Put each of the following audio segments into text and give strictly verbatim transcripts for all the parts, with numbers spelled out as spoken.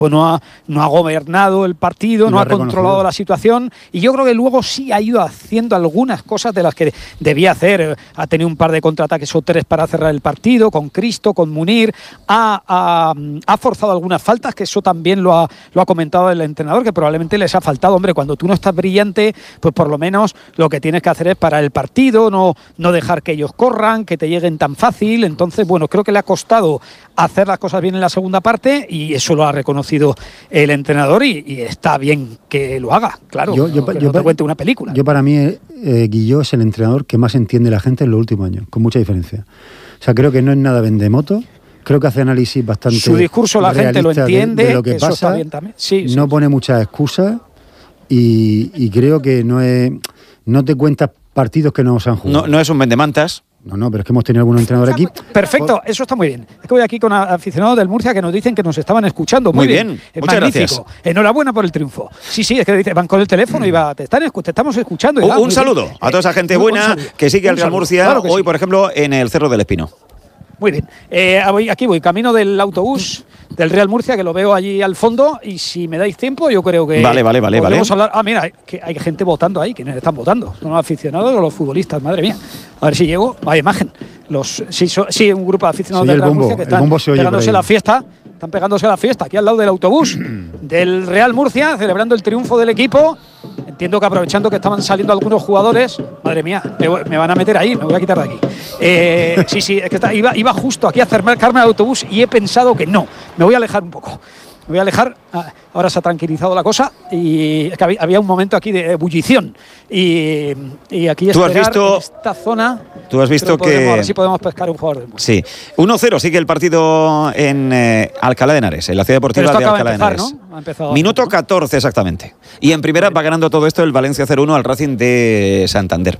no ha, no ha gobernado el partido, no ha controlado la situación, y yo creo que luego sí ha ido haciendo algunas cosas de las que debía hacer. Ha tenido un par de contraataques o tres para cerrar el partido, con Cristo, con Munir, ha, ha, ha forzado algunas faltas, que eso también lo ha, lo ha comentado el entrenador, que probablemente les ha faltado. Hombre, cuando tú no estás brillante, pues por lo menos lo que tienes que hacer es parar el partido, no, no dejar que ellos corran, que te lleguen tan fácil. Entonces, bueno, creo que le ha costado hacer las cosas bien en la segunda parte, y eso lo ha reconocido el entrenador, y, y está bien que lo haga, claro. Yo, yo, no, que yo, no te cuente una película. Yo para mí, eh, Guilló es el entrenador que más entiende la gente en los últimos años, con mucha diferencia. O sea, creo que no es nada vendemoto. Creo que hace análisis bastante. Su discurso la gente lo entiende, de, de lo que eso pasa. Está bien también. Sí, sí, no sí. pone muchas excusas y, y creo que no es, no te cuentas partidos que no se han jugado. No, no es un vendemantas. No, no, pero es que hemos tenido algunos entrenadores aquí. Perfecto, por... eso está muy bien. Es que voy aquí con aficionados del Murcia que nos dicen que nos estaban escuchando. Muy, muy bien, bien. Muchas magnífico. Gracias. Enhorabuena por el triunfo. Sí, sí, es que dicen, van con el teléfono y va, te, están, te estamos escuchando. Y un, un saludo bien. a toda esa gente buena que sigue al Real Murcia, claro hoy, sí. Por ejemplo, en el Cerro del Espino. Muy bien, eh, aquí voy, camino del autobús del Real Murcia, que lo veo allí al fondo, y si me dais tiempo, yo creo que vale, vale, vale, podemos vale. hablar. Ah, mira, que hay gente votando ahí. ¿Quiénes están votando? ¿Son los aficionados o los futbolistas? Madre mía. A ver si llego. Vaya imagen. Los, sí, so, sí, un grupo de aficionados del Real bombo, Murcia que están pegándose la fiesta. Están pegándose la fiesta aquí al lado del autobús del Real Murcia, celebrando el triunfo del equipo. Entiendo que aprovechando que estaban saliendo algunos jugadores, madre mía, me, me van a meter ahí, me voy a quitar de aquí. Eh, sí, sí, es que está, iba, iba justo aquí a acercarme al autobús y he pensado que no, me voy a alejar un poco. Me voy a alejar, ahora se ha tranquilizado la cosa, y es que había, había un momento aquí de ebullición, y, y aquí ¿Tú has visto, en esta zona. Tú has visto que podemos, a ver si podemos pescar un jugador del Murcia. Sí, uno cero sigue el partido en eh, Alcalá de Henares, en la ciudad deportiva de Alcalá de Henares. ¿No? Minuto catorce exactamente. Y en primera va ganando todo esto el Valencia cero uno al Racing de Santander.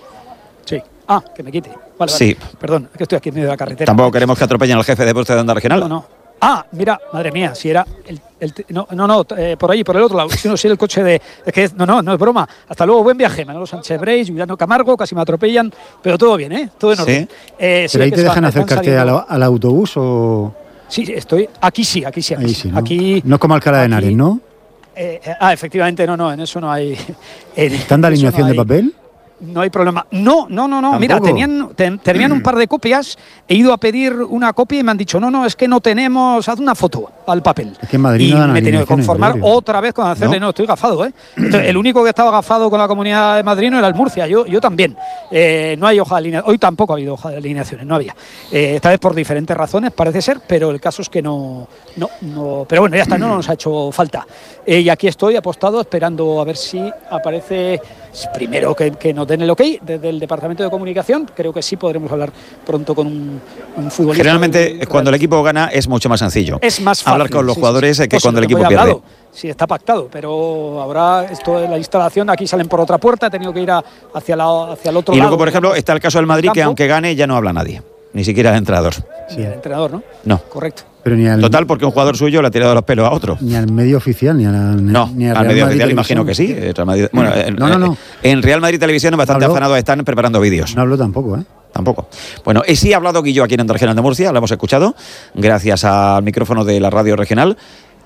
Sí. Ah, que me quite. Vale, vale. Sí. Perdón, es que estoy aquí en medio de la carretera. Tampoco queremos que atropellen al jefe de deporte de onda regional. No, no. Ah, mira, madre mía, si era el, el no, no, no eh, por ahí, por el otro lado, si no, si era el coche de, es que no, no, no es broma. Hasta luego, buen viaje, Manolo Sánchez Breis, Juliano Camargo, casi me atropellan, pero todo bien, ¿eh? Todo en orden. ¿Sí? Eh, sí, ¿Pero ahí te dejan acercarte al, al autobús o...? Sí, estoy, aquí sí, aquí sí, aquí, sí, ¿no? aquí no es como Alcalá de Henares, ¿no? Eh, ah, efectivamente, no, no, en eso no hay... ¿Están de alineación no hay, de papel? No hay problema. No, no, no, no. ¿Tampoco? Mira, tenían, ten, tenían un par de copias. He ido a pedir una copia y me han dicho, no, no, es que no tenemos, haz una foto al papel. Es que en Madrid y no dan me he tenido que conformar diario. otra vez con hacerle, no, no estoy gafado, ¿eh? Entonces, el único que estaba gafado con la Comunidad de Madrid no era el Murcia, yo, yo también. Eh, no hay hoja de alineación. Hoy tampoco ha habido hoja de alineaciones, no había. Eh, esta vez por diferentes razones, parece ser, pero el caso es que no, no, no pero bueno, ya está, no nos ha hecho falta. Eh, y aquí estoy apostado, esperando a ver si aparece primero que, que nos den el ok desde el Departamento de Comunicación. Creo que sí podremos hablar pronto con un, un futbolista. Generalmente de, cuando el equipo gana es mucho más sencillo. Es más fácil hablar con los sí, jugadores sí, sí. que Pues cuando el equipo he pierde. Hablado, sí, está pactado, pero habrá esto de la instalación. Aquí salen por otra puerta, he tenido que ir a, hacia, la, hacia el otro y lado. Y luego, por ejemplo, está el caso del Madrid, que aunque gane ya no habla nadie, ni siquiera el entrenador. Sí, el entrenador, ¿no? No. Correcto. Pero ni al, Total, porque un jugador suyo le ha tirado los pelos a otro. Ni al medio oficial, ni a la, No, ni al medio oficial imagino que sí. Madrid, bueno, no, no, no. En Real Madrid Televisión bastante afanados están preparando vídeos. No hablo tampoco, ¿eh? Tampoco. Bueno, y sí ha hablado Guillo aquí en Onda Regional de Murcia, lo hemos escuchado, gracias al micrófono de la radio regional.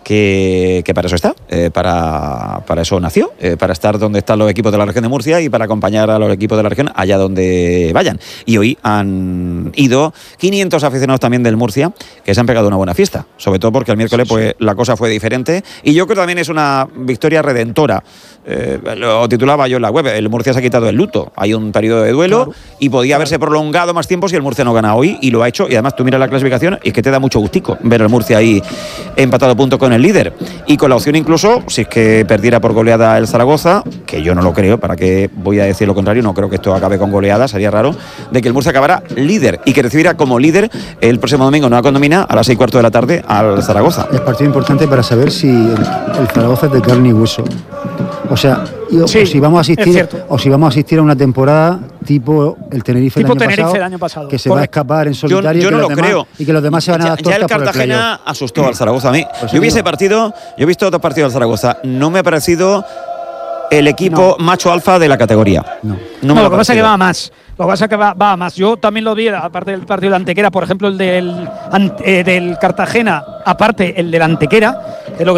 Que, que para eso está, eh, para, para eso nació, eh, para estar donde están los equipos de la región de Murcia y para acompañar a los equipos de la región allá donde vayan. Y hoy han ido quinientos aficionados también del Murcia que se han pegado una buena fiesta, sobre todo porque el miércoles sí, sí. pues la cosa fue diferente y yo creo que también es una victoria redentora. Eh, lo titulaba yo en la web, el Murcia se ha quitado el luto, hay un periodo de duelo claro. y podía claro. haberse prolongado más tiempo si el Murcia no gana hoy y lo ha hecho y además tú miras la clasificación y es que te da mucho gustico ver al Murcia ahí empatado punto con el líder y con la opción incluso, si es que perdiera por goleada el Zaragoza, que yo no lo creo, para qué voy a decir lo contrario, no creo que esto acabe con goleada, sería raro, de que el Murcia acabara líder y que recibiera como líder el próximo domingo Nueva Condomina a las seis y cuarto de la tarde al Zaragoza. Es partido importante para saber si el, el Zaragoza es de carne y hueso. O sea, y, sí, o si vamos a asistir o si vamos a asistir a una temporada tipo el Tenerife, tipo del, año Tenerife pasado, del año pasado, que se Correcto. va a escapar en solitario yo, yo y, que no lo demás, creo. y que los demás se van a dar ya, ya el Cartagena el asustó al Zaragoza a mí. Pues yo vi ese partido, yo he visto otros partidos del Zaragoza, no me ha parecido el equipo no. macho alfa de la categoría. No, no, no lo que pasa es que va más. Lo que pasa es que va, va más. Yo también lo vi, aparte del partido de Antequera, por ejemplo, el del, eh, del Cartagena, aparte el del Antequera, es lo que